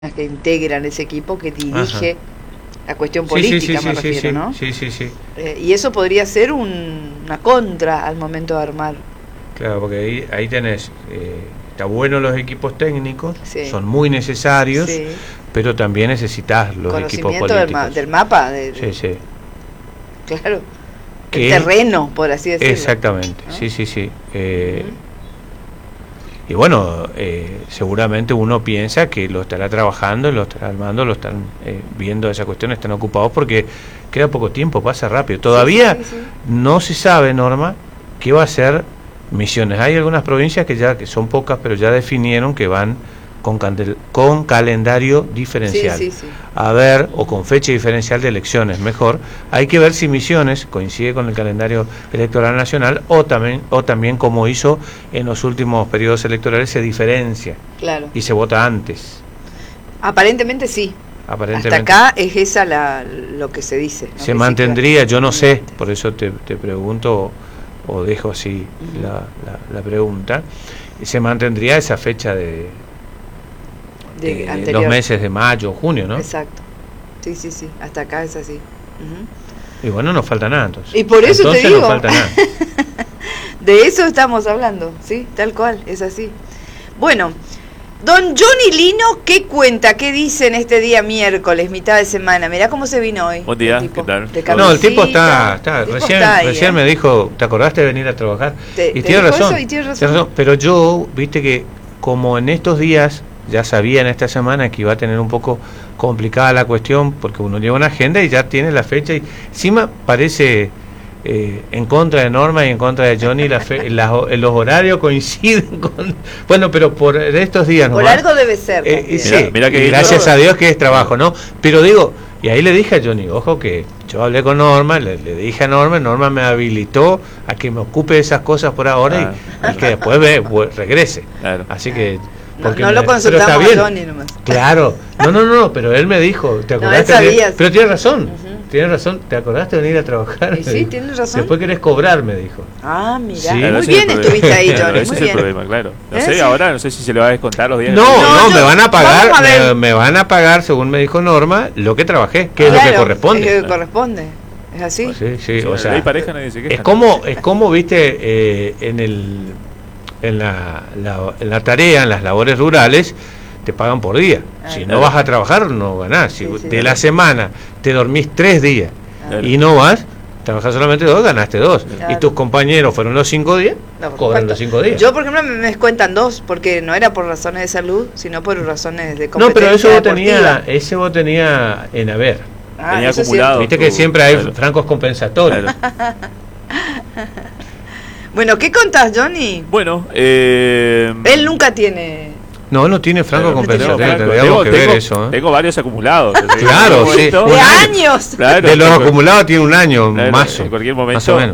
que integran ese equipo que dirige la cuestión Sí, política, sí, me refiero, ¿no? Sí. Y eso podría ser una contra al momento de armar. Claro, porque ahí tenés, está bueno los equipos técnicos, Sí. son muy necesarios, Sí. pero también necesitas los equipos Conocimiento políticos. del mapa, Sí. claro, Que- el terreno, por así decirlo. Exactamente, ¿no? sí. Y bueno, seguramente uno piensa que lo estará trabajando, lo estará armando, lo están viendo esa cuestión, están ocupados porque queda poco tiempo, pasa rápido. Todavía Sí. no se sabe, Norma, qué va a ser Misiones. Hay algunas provincias que son pocas, pero ya definieron que van con calendario diferencial. Sí. A ver, o con fecha diferencial de elecciones, mejor. Hay que ver si Misiones coincide con el calendario electoral nacional o también como hizo en los últimos periodos electorales, se diferencia Claro. y se vota antes. Aparentemente sí. Aparentemente. Hasta acá es esa lo que se dice, ¿no? Se Que mantendría, sí, yo no sé, antes. por eso te pregunto o dejo así la pregunta. Se mantendría esa fecha de Anterior. los meses de mayo, junio, ¿no? Exacto. Sí. Hasta acá es así. Ujú. Y bueno, no falta nada entonces. Y por eso entonces te digo. no falta nada. De eso estamos hablando, ¿sí? Tal cual, es así. Bueno, don Johnny Lino, ¿qué cuenta? ¿Qué dice en este día miércoles, mitad de semana? Mirá cómo se vino hoy. Buen día, el tipo, ¿qué tal? de No, el tipo camisita. está El tipo recién, está ahí, recién me dijo, ¿te acordaste de venir a trabajar? Te tiene dijo razón, eso y tiene razón. pero yo, viste que como en estos días, ya sabía en esta semana que iba a tener un poco complicada la cuestión, porque uno lleva una agenda y ya tiene la fecha, y encima parece en contra de Norma y en contra de Johnny, los horarios coinciden con... Bueno, pero por estos días Por nomás, algo debe ser. también. sí, Mirá que y gracias todo. a Dios que es trabajo, ¿no? Pero digo, y ahí le dije a Johnny, ojo que yo hablé con Norma, le dije a Norma me habilitó a que me ocupe de esas cosas por ahora y que después regrese. Claro. Así que... No porque lo pero está consultamos bien. a Johnny nomás. Claro, no, pero él me dijo, ¿te No, acordaste? él sabía. Pero tienes razón, ¿te acordaste de venir a trabajar? Y sí, tienes razón. Después querés cobrar, me dijo. Ah, mira, Sí. Claro, muy ese es bien el estuviste problema. ahí, Claro, Johnny, ese muy es el bien. problema, claro. No Sí. sé, ahora no sé si se le va a descontar los días. No, yo- me van a pagar, vamos a ver. me van a pagar, según me dijo Norma, lo que trabajé, que es lo que Claro, corresponde. Es lo que corresponde. Es así. Sí, Sí, o la sea, ley pareja nadie se queja. es como viste, en la tarea, en las labores rurales, te pagan por día. Si no claro. vas a trabajar, no ganás. Si Sí, de la semana te dormís 3 días Claro. y no vas, trabajás solamente 2, ganaste 2. Claro. Y tus compañeros fueron los 5 días, No, por cobran supuesto. los 5 días. Yo, por ejemplo, me descuentan 2, porque no era por razones de salud, sino por razones de No, competencia pero deportiva. ese vos tenía en haber. Ah, Tenía eso es acumulado. Viste tú- que siempre hay claro. francos compensatorios. Claro. cierto. Bueno, ¿qué contás, Johnny? Bueno, Él nunca tiene... No tiene franco Claro, compensatorio, tengo- tendríamos que ver tengo- eso. Tengo varios acumulados. O sea, que Claro, en cualquier sí. momento- Un ¡De año. años! Claro, De los en- acumulados tiene un año, claro, más en cualquier momento. más o menos.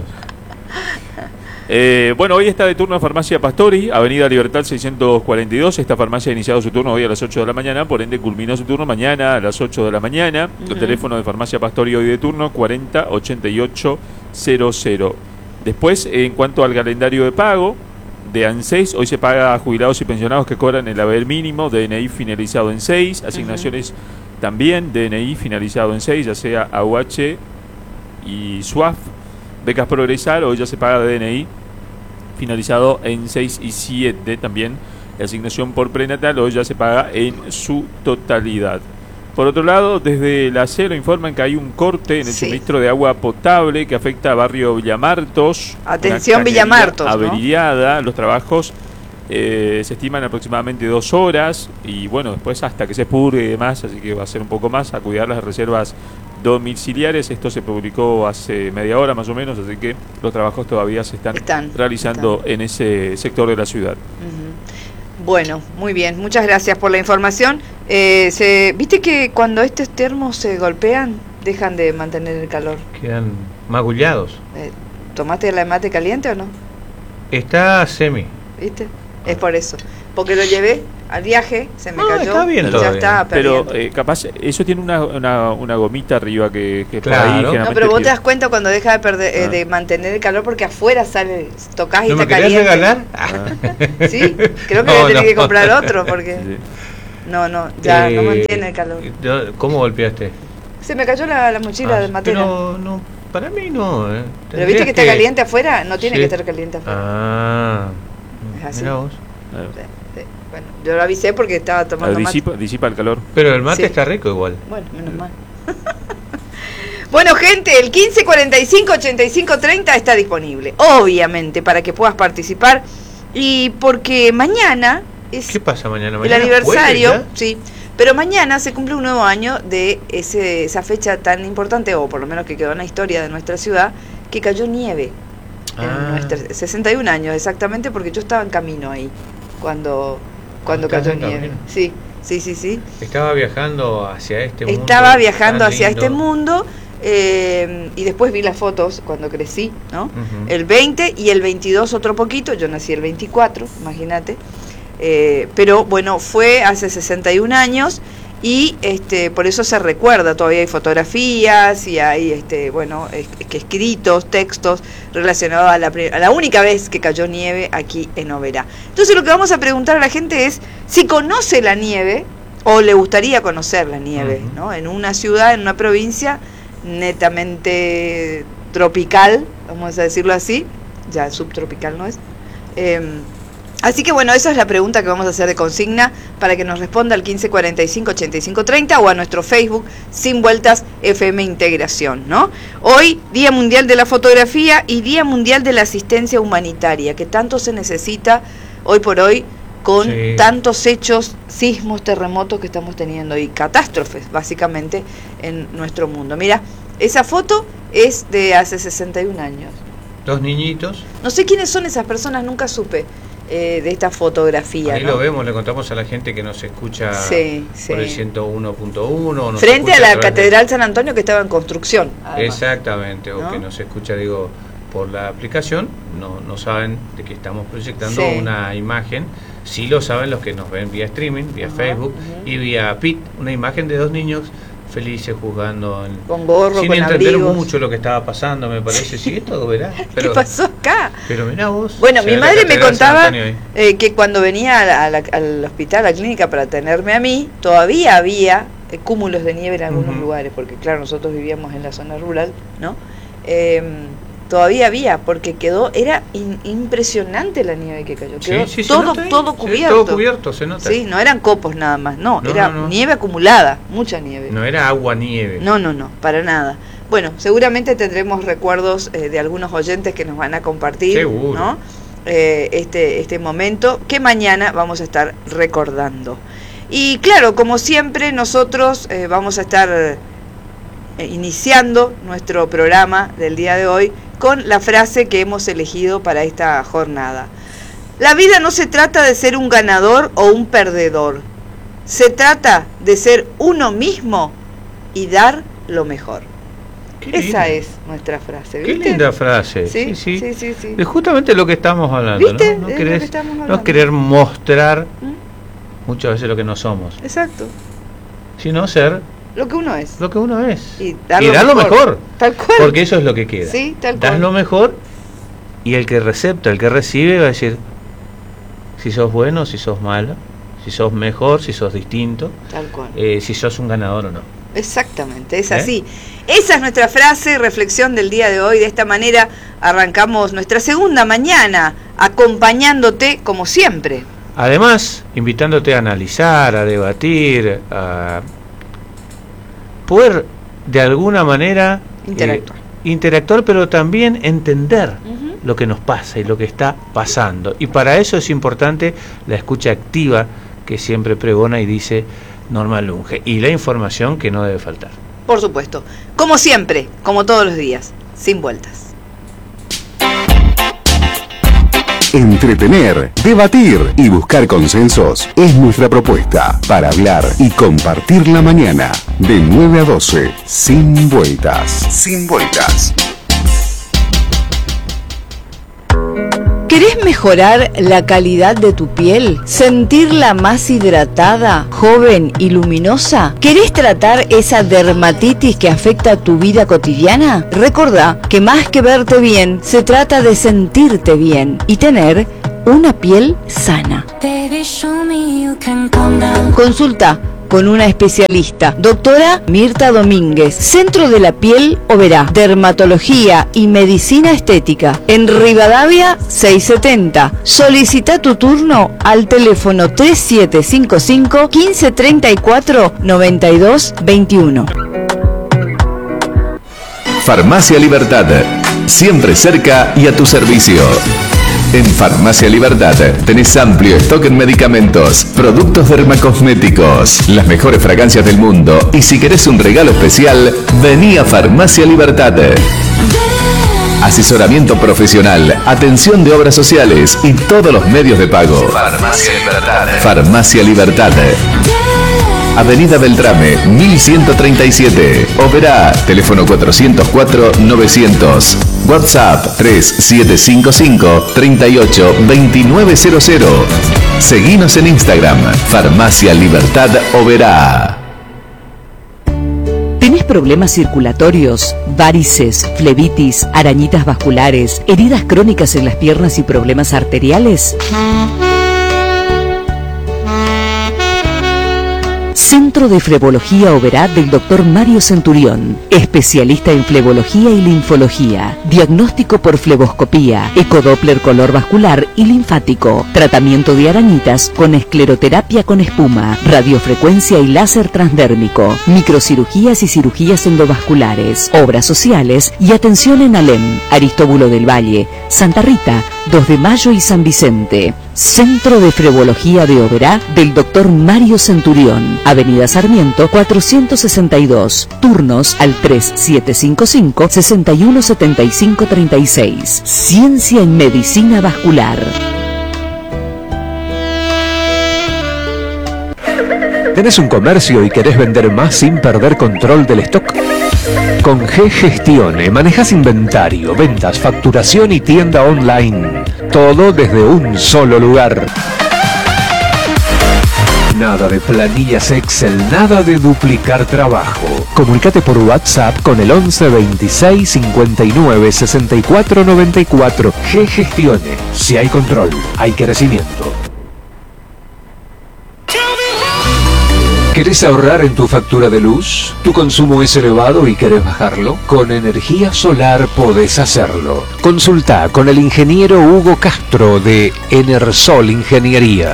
Bueno, hoy está de turno Farmacia Pastori, Avenida Libertad 642. Esta farmacia ha iniciado su turno hoy a las 8 de la mañana, por ende culminó su turno mañana a las 8 de la mañana. El teléfono de Farmacia Pastori hoy de turno 40 88 00. Después, en cuanto al calendario de pago de ANSES, hoy se paga a jubilados y pensionados que cobran el haber mínimo, DNI finalizado en 6, asignaciones también, DNI finalizado en 6, ya sea AUH y SUAF. Becas Progresar, hoy ya se paga de DNI finalizado en 6 y 7 también. La asignación por prenatal hoy ya se paga en su totalidad. Por otro lado, desde la CELO informan que hay un corte en el Sí. suministro de agua potable que afecta a barrio Villamartos. Atención, Una cañería Villamartos, ¿no? averiada. Los trabajos se estiman aproximadamente 2 horas y bueno, después hasta que se purgue y demás, así que va a ser un poco más a cuidar las reservas domiciliares. Esto se publicó hace media hora más o menos, así que los trabajos todavía se están realizando en ese sector de la ciudad. Bueno, muy bien, muchas gracias por la información. ¿Viste que cuando estos termos se golpean, dejan de mantener el calor? Quedan magullados. ¿Tomaste la mate caliente o no? Está semi. ¿Viste? Es por eso. Porque lo llevé al viaje, se me cayó. Está bien y ya todavía. está Pero perdiendo. capaz, eso tiene una gomita arriba que Claro. por ahí No, generalmente pero vos te tiene- das cuenta cuando deja de perder, Ah. de mantener el calor porque afuera sale, tocas y ¿No me está querés caliente. regalar? Sí, creo que No, voy a tener no. que comprar otro porque... Sí. No, ya no mantiene el calor. ¿Cómo golpeaste? Se me cayó la mochila de matera. Pero no, para mí no. Pero viste que está caliente afuera, no tiene que estar caliente afuera. Ah, es así. Mirá vos. Sí. Bueno, yo lo avisé porque estaba tomando mate. Disipa el calor. Pero el mate está rico igual. Bueno, menos mal. Bueno, gente, el 1545-8530 está disponible, obviamente, para que puedas participar. Y porque mañana es... ¿Qué pasa mañana? El aniversario, sí. Pero mañana se cumple un nuevo año de esa fecha tan importante, o por lo menos que quedó en la historia de nuestra ciudad, que cayó nieve. En nuestra, 61 años exactamente, porque yo estaba en camino ahí cuando cayó nieve. Sí. Estaba viajando hacia este mundo. Estaba viajando hacia este mundo. Y después vi las fotos cuando crecí, ¿no? Uh-huh. El 20 y el 22 otro poquito, yo nací el 24, imagínate. Pero bueno, fue hace 61 años y por eso se recuerda, todavía hay fotografías y hay escritos, textos relacionados a la única vez que cayó nieve aquí en Oberá. Entonces lo que vamos a preguntar a la gente es si conoce la nieve o le gustaría conocer la nieve, uh-huh, ¿no? En una ciudad, en una provincia netamente tropical, vamos a decirlo así, ya subtropical no es. Así que bueno, esa es la pregunta que vamos a hacer de consigna para que nos responda al 1545-8530 o a nuestro Facebook Sin Vueltas FM Integración, ¿no? Hoy, Día Mundial de la Fotografía y Día Mundial de la Asistencia Humanitaria, que tanto se necesita hoy por hoy con tantos hechos, sismos, terremotos que estamos teniendo y catástrofes, básicamente, en nuestro mundo. Mira, esa foto es de hace 61 años. 2 niñitos. No sé quiénes son esas personas, nunca supe de esta fotografía. Ahí, ¿no? Lo vemos, le contamos a la gente que nos escucha por el 101.1. Frente a la Catedral San Antonio, que estaba en construcción. Además. Exactamente, o ¿no? Que nos escucha, por la aplicación, no saben de que estamos proyectando una imagen. Sí lo saben los que nos ven vía streaming, vía Facebook y vía PIT, una imagen de 2 niños felices jugando con gorro, sin con entender abrigos. Mucho lo que estaba pasando, me parece. Sí, esto verás. ¿Qué pasó acá? Pero mirá vos. Bueno, mi madre me contaba que cuando venía al hospital, a la clínica para tenerme a mí, todavía había cúmulos de nieve en algunos lugares, porque claro, nosotros vivíamos en la zona rural, ¿no? Todavía había, porque era impresionante la nieve que cayó. Quedó todo cubierto. Todo cubierto, se nota. Sí, no eran copos nada más, no, era nieve acumulada, mucha nieve. No era agua nieve. No, para nada. Bueno, seguramente tendremos recuerdos de algunos oyentes que nos van a compartir, seguro, ¿no? Este momento que mañana vamos a estar recordando. Y claro, como siempre, nosotros vamos a estar iniciando nuestro programa del día de hoy con la frase que hemos elegido para esta jornada. La vida no se trata de ser un ganador o un perdedor. Se trata de ser uno mismo y dar lo mejor. Esa es nuestra frase, ¿viste? Qué linda frase. Sí. Es justamente lo que estamos hablando, ¿viste? No querer mostrar muchas veces lo que no somos. Exacto. Sino ser lo que uno es. Lo que uno es. Y dar lo mejor. Tal cual. Porque eso es lo que queda. Sí, tal cual. Das lo mejor y el que recepta, el que recibe va a decir si sos bueno, si sos malo, si sos mejor, si sos distinto. Tal cual. Si sos un ganador o no. Exactamente, es así. Esa es nuestra frase, reflexión del día de hoy. De esta manera arrancamos nuestra segunda mañana, acompañándote como siempre. Además, invitándote a analizar, a debatir, a poder de alguna manera interactuar, pero también entender lo que nos pasa y lo que está pasando. Y para eso es importante la escucha activa que siempre pregona y dice Norma Lunge, y la información que no debe faltar. Por supuesto, como siempre, como todos los días, sin vueltas. Entretener, debatir y buscar consensos es nuestra propuesta para hablar y compartir la mañana. De 9 a 12, sin vueltas. Sin vueltas. ¿Querés mejorar la calidad de tu piel? ¿Sentirla más hidratada, joven y luminosa? ¿Querés tratar esa dermatitis que afecta tu vida cotidiana? Recordá que más que verte bien, se trata de sentirte bien y tener una piel sana. Consulta con una especialista, doctora Mirta Domínguez, Centro de la Piel Oberá, Dermatología y Medicina Estética, en Rivadavia 670. Solicita tu turno al teléfono 3755 1534 9221. Farmacia Libertad, siempre cerca y a tu servicio. En Farmacia Libertad tenés amplio stock en medicamentos, productos dermacosméticos, las mejores fragancias del mundo, y si querés un regalo especial, vení a Farmacia Libertad. Asesoramiento profesional, atención de obras sociales y todos los medios de pago. Farmacia Libertad. Farmacia Libertad. Avenida Beltrame, 1137. Oberá, teléfono 404-900. WhatsApp 3755-382900. Seguinos en Instagram, Farmacia Libertad Oberá. ¿Tenés problemas circulatorios, varices, flebitis, arañitas vasculares, heridas crónicas en las piernas y problemas arteriales? Centro de Flebología Oberá del Dr. Mario Centurión, especialista en flebología y linfología, diagnóstico por fleboscopía, ecodoppler color vascular y linfático, tratamiento de arañitas con escleroterapia con espuma, radiofrecuencia y láser transdérmico, microcirugías y cirugías endovasculares, obras sociales y atención en Alem, Aristóbulo del Valle, Santa Rita, 2 de Mayo y San Vicente. Centro de Flebología de Oberá del Dr. Mario Centurión, Avenida Sarmiento 462, turnos al 3755-617536. Ciencia en Medicina Vascular. ¿Tenés un comercio y querés vender más sin perder control del stock? Con G-Gestione manejas inventario, ventas, facturación y tienda online. Todo desde un solo lugar. Nada de planillas Excel, nada de duplicar trabajo. Comunicate por WhatsApp con el 11 26 59 64 94. G-Gestione. Si hay control, hay crecimiento. ¿Querés ahorrar en tu factura de luz? ¿Tu consumo es elevado y querés bajarlo? Con energía solar podés hacerlo. Consulta con el ingeniero Hugo Castro de Enersol Ingeniería.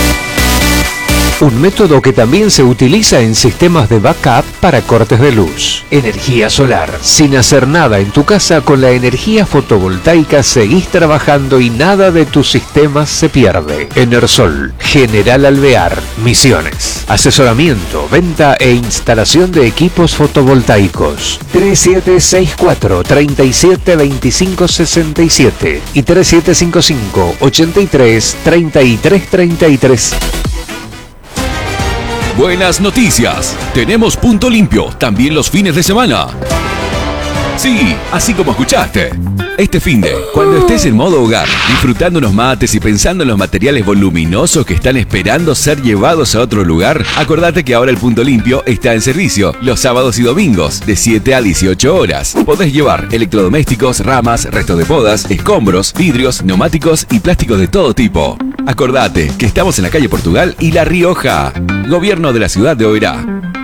Un método que también se utiliza en sistemas de backup para cortes de luz. Energía solar. Sin hacer nada en tu casa, con la energía fotovoltaica seguís trabajando y nada de tus sistemas se pierde. Enersol, General Alvear, Misiones. Asesoramiento, venta e instalación de equipos fotovoltaicos. 3764-372567 y 3755-833333. Buenas noticias, tenemos punto limpio también los fines de semana. Sí, así como escuchaste. Este finde, cuando estés en modo hogar, disfrutando unos mates y pensando en los materiales voluminosos que están esperando ser llevados a otro lugar, acordate que ahora el punto limpio está en servicio los sábados y domingos de 7 a 18 horas. Podés llevar electrodomésticos, ramas, restos de podas, escombros, vidrios, neumáticos y plásticos de todo tipo. Acordate que estamos en la calle Portugal y La Rioja. Gobierno de la ciudad de Oberá.